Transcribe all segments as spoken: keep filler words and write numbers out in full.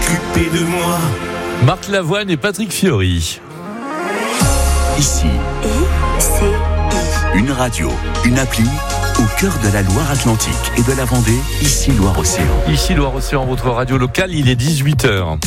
s'occuper de moi. Marc Lavoine et Patrick Fiori. Ici, I C I. une radio, une appli au cœur de la Loire-Atlantique et de la Vendée, ici Loire-Océan. Ici Loire-Océan, votre radio locale, il est dix-huit heures.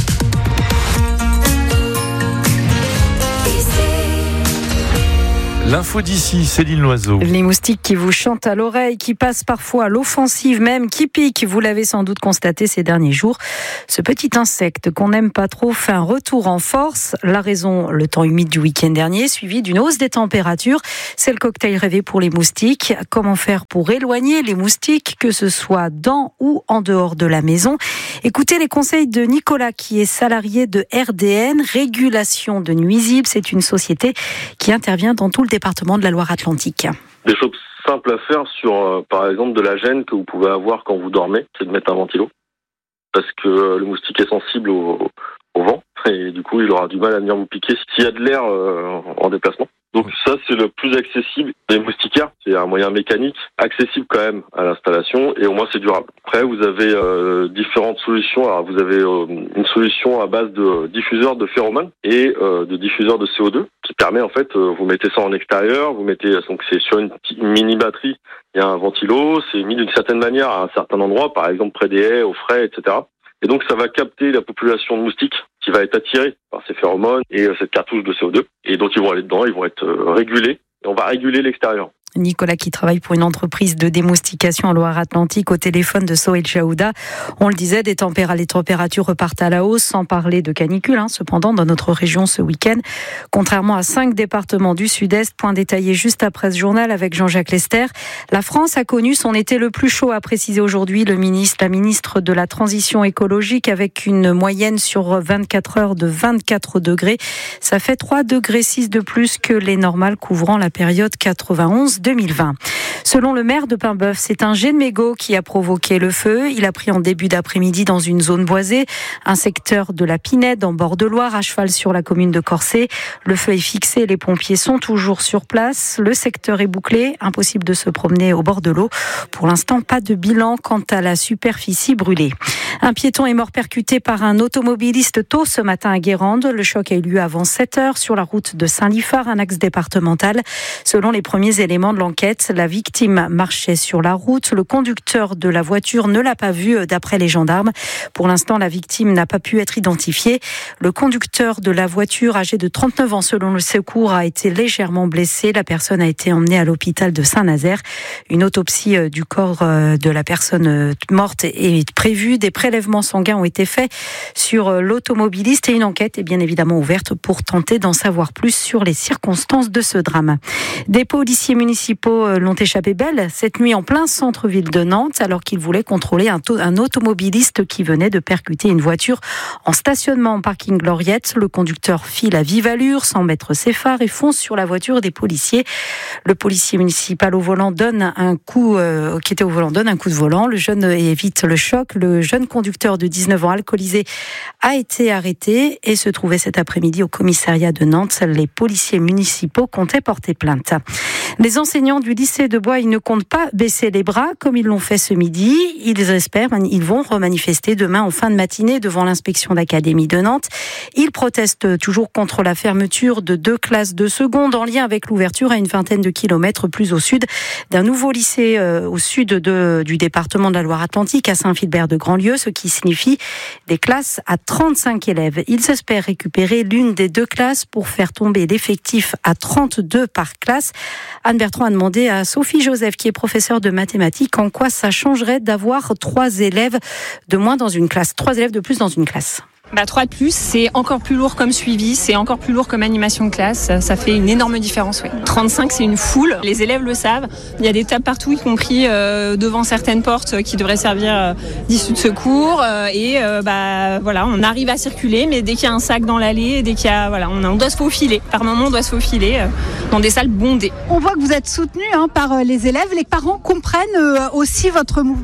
L'info d'ici, Céline Loiseau. Les moustiques qui vous chantent à l'oreille, qui passent parfois à l'offensive même, qui piquent, vous l'avez sans doute constaté ces derniers jours. Ce petit insecte qu'on n'aime pas trop fait un retour en force. La raison, le temps humide du week-end dernier, suivi d'une hausse des températures. C'est le cocktail rêvé pour les moustiques. Comment faire pour éloigner les moustiques, que ce soit dans ou en dehors de la maison? Écoutez les conseils de Nicolas, qui est salarié de R D N, Régulation de Nuisibles. C'est une société qui intervient dans tout le département de la Loire-Atlantique. Des choses simples à faire sur, euh, par exemple, de la gêne que vous pouvez avoir quand vous dormez, c'est de mettre un ventilo. Parce que euh, le moustique est sensible au, au vent et du coup, il aura du mal à venir vous piquer s'il y a de l'air euh, en déplacement. Donc ça, c'est le plus accessible. Les moustiquaires, c'est un moyen mécanique, accessible quand même à l'installation et au moins c'est durable. Après, vous avez euh, différentes solutions. Alors, vous avez euh, une solution à base de diffuseurs de phéromones et euh, de diffuseurs de C O deux qui permet en fait, euh, vous mettez ça en extérieur, vous mettez, donc c'est sur une, une mini batterie, il y a un ventilo, c'est mis d'une certaine manière à un certain endroit, par exemple près des haies, au frais, et cetera. Et donc ça va capter la population de moustiques qui va être attirée par ces phéromones et cette cartouche de C O deux. Et donc ils vont aller dedans, ils vont être régulés et on va réguler l'extérieur. Nicolas qui travaille pour une entreprise de démoustication en Loire-Atlantique au téléphone de Sohail Chaouda. On le disait, des tempéra- les températures repartent à la hausse, sans parler de canicule. Hein, cependant, dans notre région ce week-end, contrairement à cinq départements du Sud-Est, point détaillé juste après ce journal avec Jean-Jacques Lester, la France a connu son été le plus chaud, a précisé aujourd'hui le ministre, la ministre de la Transition écologique, avec une moyenne sur vingt-quatre heures de vingt-quatre degrés. Ça fait trois degrés six de plus que les normales couvrant la période quatre-vingt-onze deux mille vingt. Selon le maire de Paimboeuf, c'est un jet de mégot qui a provoqué le feu. Il a pris en début d'après-midi dans une zone boisée, un secteur de la Pinède en bord de Loire, à cheval sur la commune de Corsé. Le feu est fixé, les pompiers sont toujours sur place. Le secteur est bouclé, impossible de se promener au bord de l'eau. Pour l'instant, pas de bilan quant à la superficie brûlée. Un piéton est mort percuté par un automobiliste tôt ce matin à Guérande. Le choc a eu lieu avant sept heures sur la route de Saint-Liphard, un axe départemental. Selon les premiers éléments de l'enquête, la victime marchait sur la route. Le conducteur de la voiture ne l'a pas vu, d'après les gendarmes. Pour l'instant, la victime n'a pas pu être identifiée. Le conducteur de la voiture, âgé de trente-neuf ans selon le secours, a été légèrement blessé. La personne a été emmenée à l'hôpital de Saint-Nazaire. Une autopsie du corps de la personne morte est prévue. Des prélèvements sanguins ont été faits sur l'automobiliste et une enquête est bien évidemment ouverte pour tenter d'en savoir plus sur les circonstances de ce drame. Des policiers municipaux l'ont échappé belle cette nuit en plein centre-ville de Nantes alors qu'ils voulaient contrôler un, to- un automobiliste qui venait de percuter une voiture en stationnement en parking Gloriette. Le conducteur file à vive allure sans mettre ses phares et fonce sur la voiture des policiers. Le policier municipal au volant donne un coup, euh, qui était au volant donne un coup de volant. Le jeune évite le choc. Le jeune conducteur de dix-neuf ans alcoolisé a été arrêté et se trouvait cet après-midi au commissariat de Nantes. Les policiers municipaux comptaient porter plainte. Les enseignants du lycée de Bois, ils ne comptent pas baisser les bras comme ils l'ont fait ce midi. Ils espèrent, ils vont remanifester demain en fin de matinée devant l'inspection d'académie de Nantes. Ils protestent toujours contre la fermeture de deux classes de seconde en lien avec l'ouverture à une vingtaine de kilomètres plus au sud d'un nouveau lycée euh, au sud de, du département de la Loire-Atlantique à Saint-Philbert-de-Grandlieu, ce qui signifie des classes à trente-cinq élèves. Ils espèrent récupérer l'une des deux classes pour faire tomber l'effectif à trente-deux par classe. Anne Bertrand a demandé à Sophie Joseph, qui est professeure de mathématiques, en quoi ça changerait d'avoir trois élèves de moins dans une classe, trois élèves de plus dans une classe. Bah, trois de plus, c'est encore plus lourd comme suivi, c'est encore plus lourd comme animation de classe, ça fait une énorme différence. Oui. trente-cinq, c'est une foule, les élèves le savent, il y a des tables partout, y compris euh, devant certaines portes qui devraient servir euh, d'issue de secours, euh, et euh, bah, voilà, on arrive à circuler, mais dès qu'il y a un sac dans l'allée, dès qu'il y a, voilà, on, on doit se faufiler, par moment on doit se faufiler euh, dans des salles bondées. On voit que vous êtes soutenu hein, par les élèves, les parents comprennent euh, aussi votre mouvement.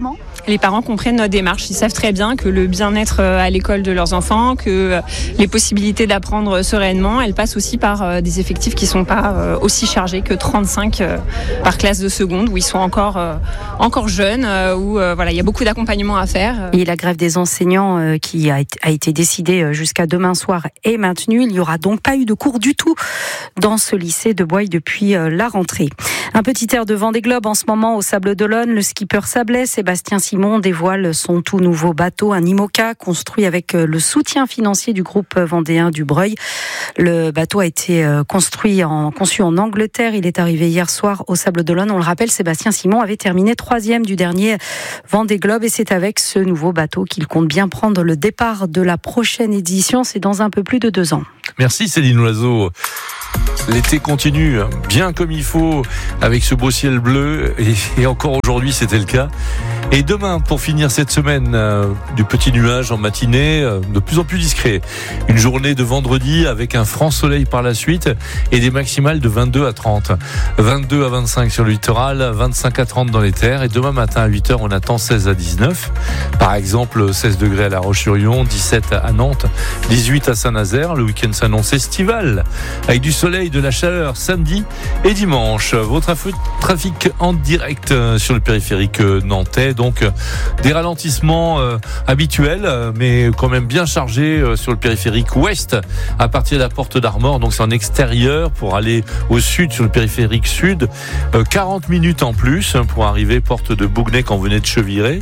les parents comprennent notre démarche. Ils savent très bien que le bien-être à l'école de leurs enfants, que les possibilités d'apprendre sereinement, elles passent aussi par des effectifs qui ne sont pas aussi chargés que trente-cinq par classe de seconde, où ils sont encore, encore jeunes, où voilà, il y a beaucoup d'accompagnement à faire. Et la grève des enseignants qui a été décidée jusqu'à demain soir est maintenue. Il n'y aura donc pas eu de cours du tout dans ce lycée de Boye depuis la rentrée. Un petit air de Vendée Globe en ce moment au Sables-d'Olonne. Le skipper sablais Sébastien Simon dévoile son tout nouveau bateau, un IMOCA construit avec le soutien financier du groupe vendéen du Breuil. Le bateau a été construit en, conçu en Angleterre. Il est arrivé hier soir au Sables-d'Olonne. On le rappelle, Sébastien Simon avait terminé troisième du dernier Vendée Globe et c'est avec ce nouveau bateau qu'il compte bien prendre le départ de la prochaine édition. C'est dans un peu plus de deux ans. Merci Céline Loiseau. L'été continue bien comme il faut avec ce beau ciel bleu et, et encore aujourd'hui c'était le cas. Et demain, pour finir cette semaine, euh, du petit nuage en matinée, euh, de plus en plus discret. Une journée de vendredi avec un franc soleil par la suite et des maximales de vingt-deux à trente. vingt-deux à vingt-cinq sur le littoral, vingt-cinq à trente dans les terres. Et demain matin à huit heures, on attend seize à dix-neuf. Par exemple, seize degrés à La Roche-sur-Yon, dix-sept à Nantes, dix-huit à Saint-Nazaire. Le week-end s'annonce estival avec du soleil, de la chaleur samedi et dimanche. Votre info trafic en direct sur le périphérique nantais. Donc des ralentissements euh, habituels, euh, mais quand même bien chargés euh, sur le périphérique ouest à partir de la porte d'Armor. Donc c'est en extérieur pour aller au sud sur le périphérique sud. Euh, quarante minutes en plus hein, pour arriver porte de Bougnay quand vous venez de Cheviré.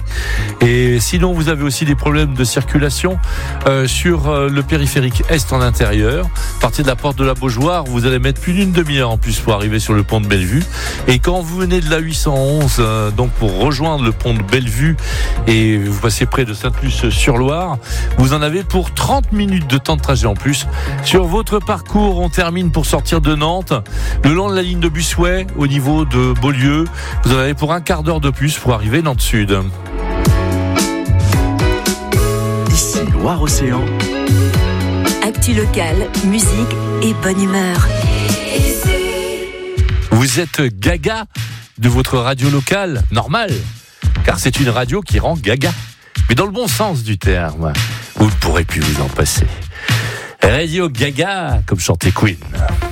Et sinon vous avez aussi des problèmes de circulation euh, sur euh, le périphérique est en intérieur. À partir de la porte de la Beaujoire, vous allez mettre plus d'une demi-heure en plus pour arriver sur le pont de Bellevue. Et quand vous venez de la huit cent onze, euh, donc pour rejoindre le pont de Bellevue et vous passez près de Sainte-Luce-sur-Loire, vous en avez pour trente minutes de temps de trajet en plus. Sur votre parcours, on termine pour sortir de Nantes, le long de la ligne de Bussuet, au niveau de Beaulieu. Vous en avez pour un quart d'heure de plus pour arriver Nantes-Sud. Ici Loire-Océan. Actu locale, musique et bonne humeur. Vous êtes gaga de votre radio locale, normal, car c'est une radio qui rend gaga, mais dans le bon sens du terme. Vous ne pourrez plus vous en passer. Radio Gaga, comme chantait Queen.